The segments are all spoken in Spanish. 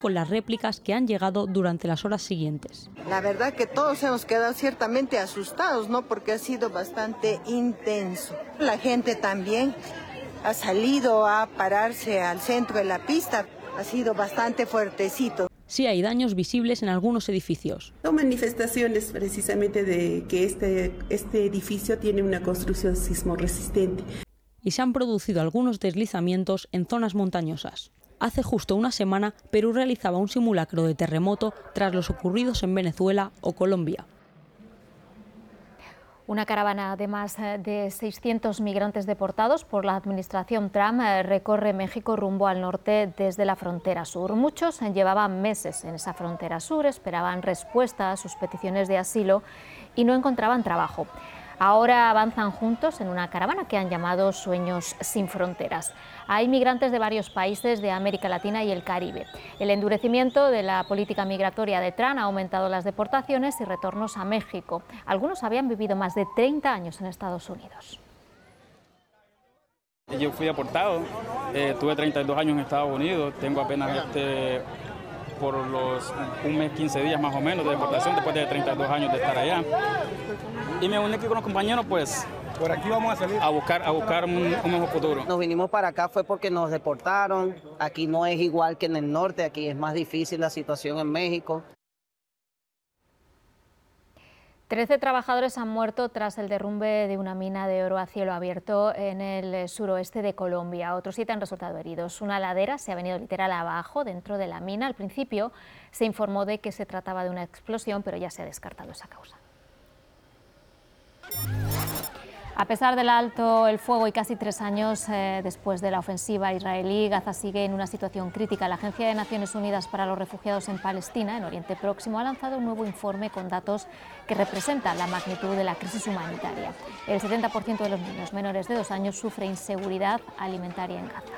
con las réplicas que han llegado durante las horas siguientes. La verdad que todos hemos quedado ciertamente asustados, ¿no? Porque ha sido bastante intenso. La gente también ha salido a pararse al centro de la pista. Ha sido bastante fuertecito. Sí hay daños visibles en algunos edificios. Son manifestaciones precisamente de que este edificio tiene una construcción sismorresistente. Y se han producido algunos deslizamientos en zonas montañosas. Hace justo una semana, Perú realizaba un simulacro de terremoto tras los ocurridos en Venezuela o Colombia. Una caravana de más de 600 migrantes deportados por la administración Trump recorre México rumbo al norte desde la frontera sur. Muchos llevaban meses en esa frontera sur, esperaban respuesta a sus peticiones de asilo y no encontraban trabajo. Ahora avanzan juntos en una caravana que han llamado Sueños sin Fronteras. Hay migrantes de varios países de América Latina y el Caribe. El endurecimiento de la política migratoria de Trump ha aumentado las deportaciones y retornos a México. Algunos habían vivido más de 30 años en Estados Unidos. Yo fui deportado, tuve 32 años en Estados Unidos, tengo apenas por un mes, 15 días más o menos de deportación después de 32 años de estar allá. Y me uní aquí con los compañeros, pues, por aquí vamos a salir a buscar un mejor futuro. Nos vinimos para acá fue porque nos deportaron. Aquí no es igual que en el norte, aquí es más difícil la situación en México. 13 trabajadores han muerto tras el derrumbe de una mina de oro a cielo abierto en el suroeste de Colombia. Otros 7 han resultado heridos. Una ladera se ha venido literal abajo dentro de la mina. Al principio se informó de que se trataba de una explosión, pero ya se ha descartado esa causa. A pesar del alto el fuego y casi 3 años después de la ofensiva israelí, Gaza sigue en una situación crítica. La Agencia de Naciones Unidas para los Refugiados en Palestina, en Oriente Próximo, ha lanzado un nuevo informe con datos que representan la magnitud de la crisis humanitaria. El 70% de los niños menores de 2 años sufre inseguridad alimentaria en Gaza.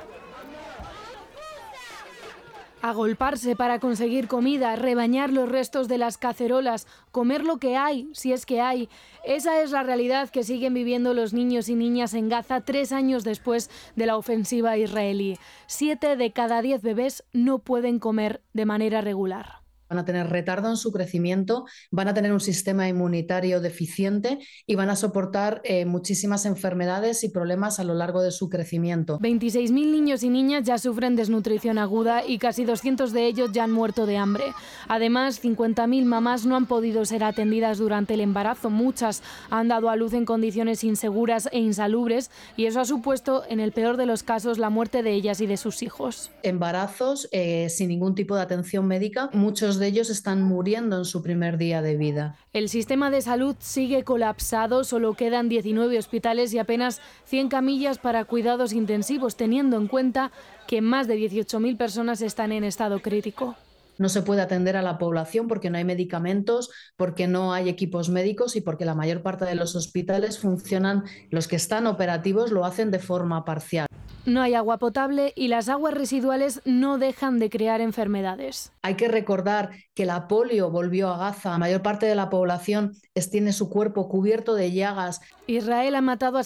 Agolparse para conseguir comida, rebañar los restos de las cacerolas, comer lo que hay, si es que hay. Esa es la realidad que siguen viviendo los niños y niñas en Gaza 3 años después de la ofensiva israelí. 7 de cada 10 bebés no pueden comer de manera regular. Van a tener retardo en su crecimiento, van a tener un sistema inmunitario deficiente y van a soportar muchísimas enfermedades y problemas a lo largo de su crecimiento. 26.000 niños y niñas ya sufren desnutrición aguda y casi 200 de ellos ya han muerto de hambre. Además, 50.000 mamás no han podido ser atendidas durante el embarazo. Muchas han dado a luz en condiciones inseguras e insalubres y eso ha supuesto, en el peor de los casos, la muerte de ellas y de sus hijos. Embarazos sin ningún tipo de atención médica, muchos de ellos están muriendo en su primer día de vida. El sistema de salud sigue colapsado, solo quedan 19 hospitales y apenas 100 camillas para cuidados intensivos, teniendo en cuenta que más de 18.000 personas están en estado crítico. No se puede atender a la población porque no hay medicamentos, porque no hay equipos médicos y porque la mayor parte de los hospitales funcionan, los que están operativos lo hacen de forma parcial. No hay agua potable y las aguas residuales no dejan de crear enfermedades. Hay que recordar que la polio volvió a Gaza. La mayor parte de la población tiene su cuerpo cubierto de llagas. Israel ha matado a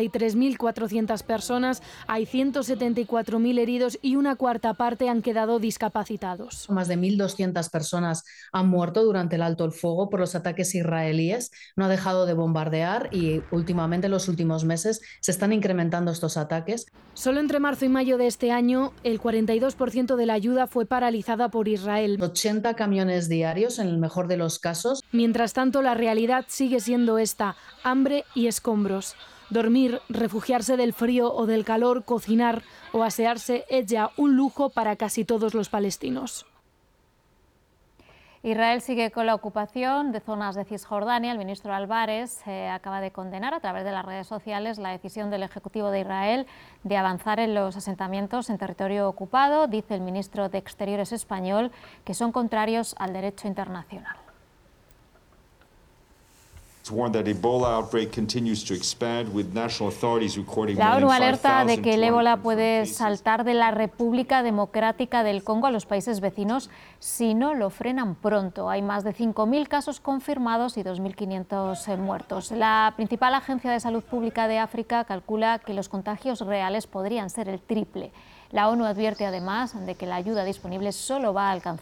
73.400 personas, hay 174.000 heridos y una cuarta parte han quedado discapacitados. Más de 1.200 personas han muerto durante el alto el fuego por los ataques israelíes. No ha dejado de bombardear y últimamente, en los últimos meses, se están incrementando estos ataques. Solo entre marzo y mayo de este año, el 42% de la ayuda fue paralizada por Israel. 80 camiones diarios, en el mejor de los casos. Mientras tanto, la realidad sigue siendo esta: hambre y escombros. Dormir, refugiarse del frío o del calor, cocinar o asearse es ya un lujo para casi todos los palestinos. Israel sigue con la ocupación de zonas de Cisjordania. El ministro Álvarez acaba de condenar a través de las redes sociales la decisión del Ejecutivo de Israel de avanzar en los asentamientos en territorio ocupado. Dice el ministro de Exteriores español que son contrarios al derecho internacional. La ONU alerta de que el ébola puede saltar de la República Democrática del Congo a los países vecinos si no lo frenan pronto. Hay más de 5.000 casos confirmados y 2.500 muertos. La principal agencia de salud pública de África calcula que los contagios reales podrían ser el triple. La ONU advierte además de que la ayuda disponible solo va a alcanzar